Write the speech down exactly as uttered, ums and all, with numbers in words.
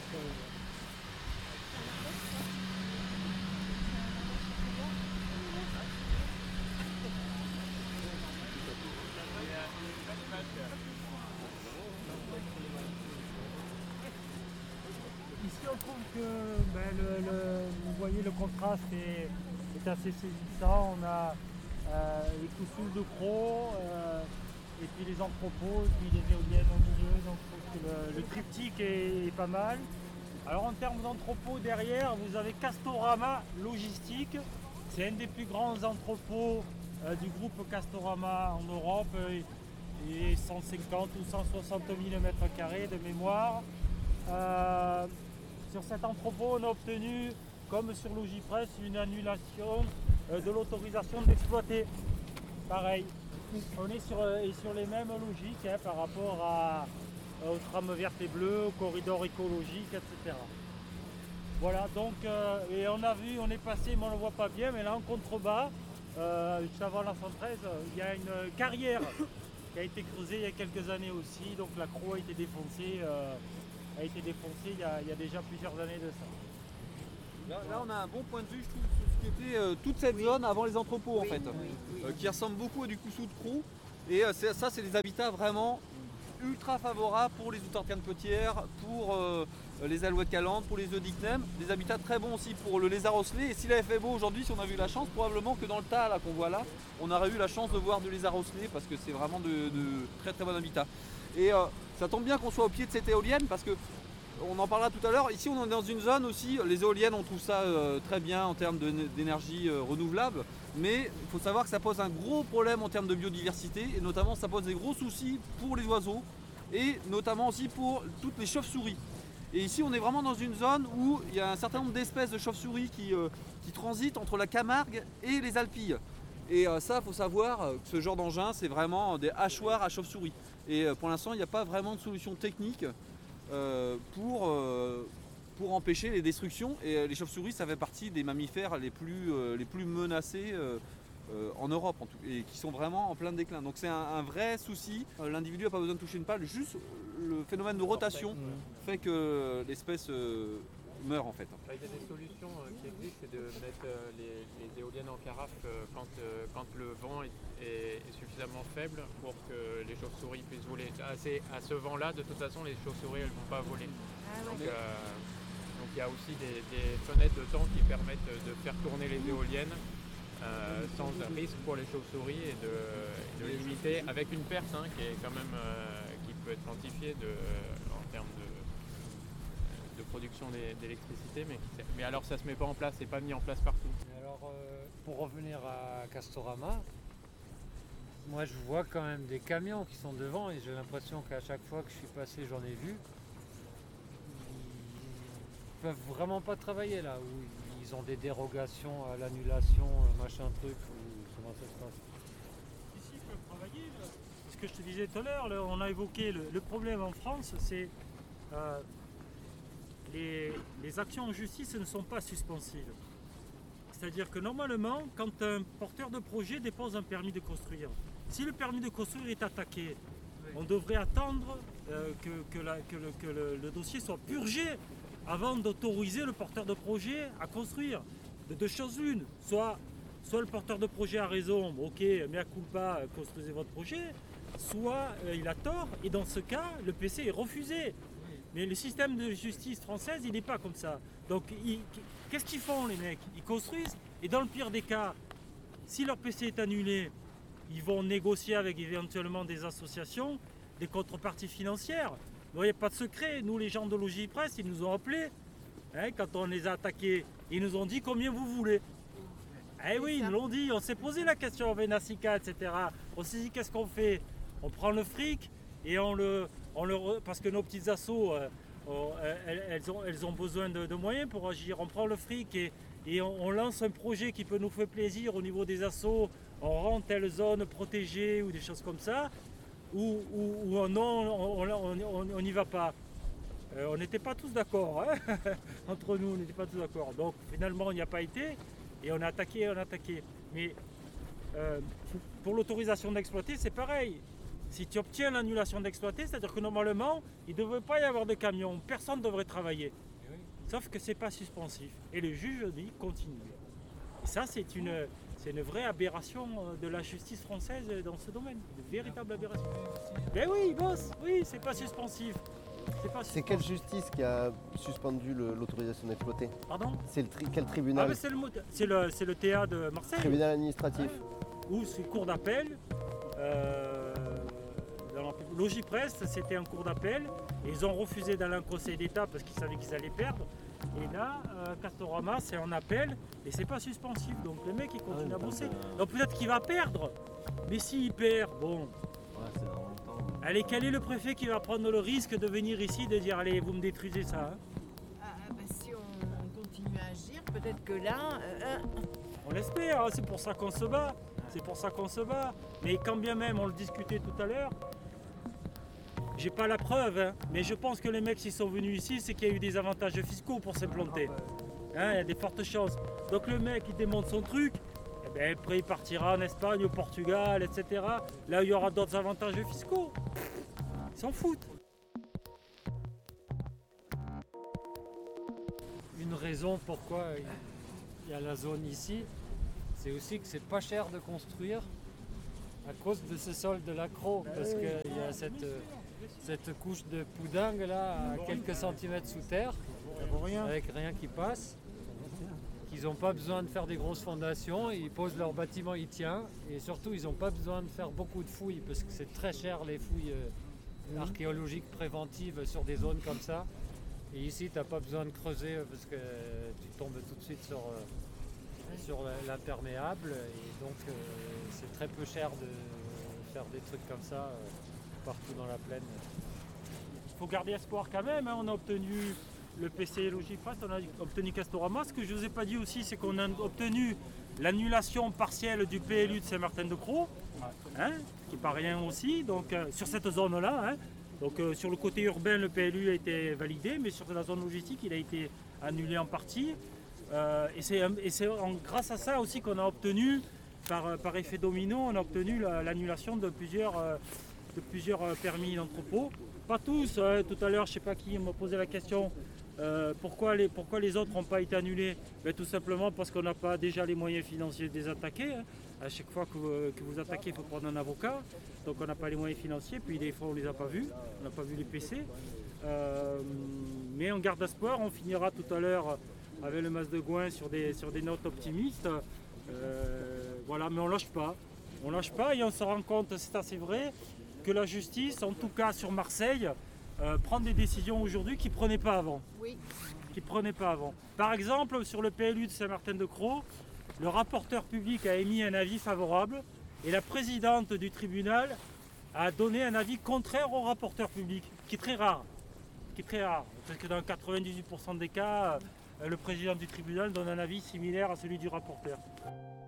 Ici on trouve que ben, le, le, vous voyez le contraste est, est assez saisissant. On a euh, les coussoules de crocs, euh, et puis les entrepôts, et puis les éoliennes au milieu. Donc je trouve que le, le triptyque est, est pas mal. Alors en termes d'entrepôts derrière, vous avez Castorama Logistique. C'est un des plus grands entrepôts euh, du groupe Castorama en Europe. Euh, et cent cinquante ou cent soixante mille mètres carrés de mémoire. Euh, sur cet entrepôt, on a obtenu, comme sur Logipress, une annulation euh, de l'autorisation d'exploiter. Pareil, on est sur, euh, et sur les mêmes logiques hein, par rapport à, euh, aux trames vertes et bleues, aux corridors écologiques, et cetera. Voilà, donc, euh, et on a vu, on est passé, mais on ne le voit pas bien, mais là en contrebas, euh, juste avant la cent treize, il y a une carrière qui a été creusée il y a quelques années aussi, donc la croix a été défoncée, euh, a été défoncée il y a, il y a déjà plusieurs années de ça. Là, là, on a un bon point de vue, je trouve, sur ce qui était euh, toute cette oui. zone avant les entrepôts oui, en fait, oui, oui. Euh, qui ressemble beaucoup à du Coussou de Crou. Et euh, ça, c'est des habitats vraiment ultra favorables pour les outardes-canepetières, pour euh, les alouettes calantes, pour les œufs d'Icnem. Des habitats très bons aussi pour le lézard osselé. Et s'il avait fait beau aujourd'hui, si on a eu la chance, probablement que dans le tas là qu'on voit là, on aurait eu la chance de voir du lézard osselé parce que c'est vraiment de, de très très bon habitat. Et euh, ça tombe bien qu'on soit au pied de cette éolienne parce que on en parlera tout à l'heure. Ici, on est dans une zone aussi, les éoliennes, on trouve ça euh, très bien en termes d'énergie euh, renouvelable. Mais il faut savoir que ça pose un gros problème en termes de biodiversité. Et notamment, ça pose des gros soucis pour les oiseaux. Et notamment aussi pour toutes les chauves-souris. Et ici, on est vraiment dans une zone où il y a un certain nombre d'espèces de chauves-souris qui, euh, qui transitent entre la Camargue et les Alpilles. Et euh, ça, il faut savoir que ce genre d'engin, c'est vraiment des hachoirs à chauves-souris. Et euh, pour l'instant, il n'y a pas vraiment de solution technique Euh, pour, euh, pour empêcher les destructions. Et euh, les chauves-souris, ça fait partie des mammifères les plus, euh, les plus menacés euh, euh, en Europe en tout, et qui sont vraiment en plein déclin. Donc c'est un, un vrai souci. Euh, L'individu n'a pas besoin de toucher une pale, juste le phénomène de rotation fait que l'espèce euh, meurt en fait. Il y a des solutions euh, qui existent, c'est de mettre euh, les, les éoliennes en carafe euh, quand, euh, quand le vent est, est, est suffisamment faible pour que les chauves-souris puissent voler. À, ces, à ce vent-là, de toute façon, les chauves-souris elles ne vont pas voler. Ah, donc, ouais. euh, donc il y a aussi des, des fenêtres de temps qui permettent de faire tourner les éoliennes euh, sans risque pour les chauves-souris et de, de limiter avec une perte hein, qui est quand même euh, qui peut être quantifiée de, en termes de de production d'électricité, mais, mais alors ça se met pas en place, c'est pas mis en place partout. Alors euh, pour revenir à Castorama, moi je vois quand même des camions qui sont devant et j'ai l'impression qu'à chaque fois que je suis passé, j'en ai vu. Ils peuvent vraiment pas travailler là, où ils ont des dérogations à l'annulation, machin truc, ou comment ça se passe. Ici ils peuvent travailler, là. Ce que je te disais tout à l'heure, on a évoqué le, le problème en France, c'est euh, Les, les actions en justice ne sont pas suspensives. C'est-à-dire que normalement, quand un porteur de projet dépose un permis de construire, si le permis de construire est attaqué, oui. on devrait attendre euh, que, que, la, que, le, que le, le dossier soit purgé avant d'autoriser le porteur de projet à construire. De deux choses l'une, soit, soit le porteur de projet a raison, ok, mea culpa, construisez votre projet, soit euh, il a tort, et dans ce cas, le P C est refusé. Mais le système de justice française, il n'est pas comme ça. Donc, qu'est-ce qu'ils font, les mecs? Ils construisent, et dans le pire des cas, si leur P C est annulé, ils vont négocier avec éventuellement des associations, des contreparties financières. Il n'y a pas de secret. Nous, les gens de Logipress, ils nous ont appelés. Hein, quand on les a attaqués, ils nous ont dit combien vous voulez. Eh oui, ils nous l'ont dit. On s'est posé la question avec Nassica, et cetera. On s'est dit, qu'est-ce qu'on fait? On prend le fric et on le... On le, parce que nos petites assos, euh, euh, elles, elles, ont, elles ont besoin de, de moyens pour agir. On prend le fric et, et on, on lance un projet qui peut nous faire plaisir au niveau des assos. On rend telle zone protégée ou des choses comme ça. Ou, ou, ou non, on n'y va pas. Euh, on n'était pas tous d'accord. Hein entre nous, on n'était pas tous d'accord. Donc finalement, on n'y a pas été. Et on a attaqué, on a attaqué. Mais euh, pour l'autorisation d'exploiter, c'est pareil. Si tu obtiens l'annulation d'exploiter, c'est-à-dire que normalement, il ne devrait pas y avoir de camions, personne ne devrait travailler. Sauf que ce n'est pas suspensif. Et le juge dit continue. Et ça, c'est une, c'est une vraie aberration de la justice française dans ce domaine. Une véritable aberration. Mais oui, boss, oui, c'est pas suspensif. C'est pas C'est quelle justice qui a suspendu le- l'autorisation d'exploiter? Pardon? C'est le tri- quel Ah, tribunal? mais c'est le, mot- c'est le, c'est le T A de Marseille. Tribunal administratif. Ou c'est cour d'appel. Euh, dans la Logipres, c'était un cours d'appel. Et ils ont refusé d'aller en Conseil d'État parce qu'ils savaient qu'ils allaient perdre. Et là, euh, Castorama, c'est en appel et c'est pas suspensif. Donc le mec, il continue Ah oui, à bosser. donc, euh, Donc peut-être qu'il va perdre. Mais s'il perd, bon. Ouais, c'est dans longtemps. Allez, quel est le préfet qui va prendre le risque de venir ici, de dire allez, vous me détruisez ça, hein? Ah, ah, bah, si on continue à agir, peut-être que là, euh, euh, On l'espère, hein, c'est pour ça qu'on se bat. C'est pour ça qu'on se bat. Mais quand bien même, on le discutait tout à l'heure, j'ai pas la preuve, hein, mais je pense que les mecs qui sont venus ici, c'est qu'il y a eu des avantages fiscaux pour s'implanter. Hein, il y a des fortes chances. Donc le mec, il démonte son truc, et ben, après il partira en Espagne, au Portugal, et cetera. Là, il y aura d'autres avantages fiscaux. Ils s'en foutent. Une raison pourquoi il y a la zone ici, c'est aussi que c'est pas cher de construire à cause de ce sol de l'accro, parce qu'il y a cette, cette couche de poudingue là à quelques centimètres sous terre, avec rien qui passe, qu'ils n'ont pas besoin de faire des grosses fondations, ils posent leur bâtiment, il tient, et surtout ils n'ont pas besoin de faire beaucoup de fouilles, parce que c'est très cher les fouilles euh, archéologiques préventives sur des zones comme ça. Et ici, tu n'as pas besoin de creuser parce que tu tombes tout de suite sur, euh, sur l'imperméable. Et donc, euh, c'est très peu cher de faire des trucs comme ça euh, partout dans la plaine. Il faut garder espoir quand même. Hein. On a obtenu le P C Logipres, on a obtenu Castorama. Ce que je ne vous ai pas dit aussi, c'est qu'on a obtenu l'annulation partielle du P L U de Saint-Martin-de-Croix, hein, qui n'est pas rien aussi, donc, euh, sur cette zone-là. Hein. Donc euh, sur le côté urbain, le P L U a été validé, mais sur la zone logistique, il a été annulé en partie. Euh, et c'est et c'est en- grâce à ça aussi qu'on a obtenu, par, par effet domino, on a obtenu la- l'annulation de plusieurs, euh, de plusieurs euh, permis d'entrepôt. Pas tous, hein. Tout à l'heure, je ne sais pas qui m'a posé la question, euh, pourquoi, les, pourquoi les autres n'ont pas été annulés? Ben, tout simplement parce qu'on n'a pas déjà les moyens financiers de les attaquer. Hein. À chaque fois que vous, que vous attaquez, il faut prendre un avocat. Donc on n'a pas les moyens financiers, puis des fois on ne les a pas vus, on n'a pas vu les P C. Euh, mais on garde espoir, on finira tout à l'heure avec le Mas de Gouin sur des, sur des notes optimistes. Euh, voilà, mais on ne lâche pas. On lâche pas et on se rend compte, c'est assez vrai, que la justice, en tout cas sur Marseille, euh, prend des décisions aujourd'hui qu'ils ne prenaient pas avant. oui. Qu'ils ne prenaient pas avant. Par exemple, sur le P L U de Saint-Martin-de-Croix, le rapporteur public a émis un avis favorable et la présidente du tribunal a donné un avis contraire au rapporteur public, qui est très rare. Qui est très rare. Parce que dans quatre-vingt-dix-huit pour cent des cas, euh, le président du tribunal donne un avis similaire à celui du rapporteur.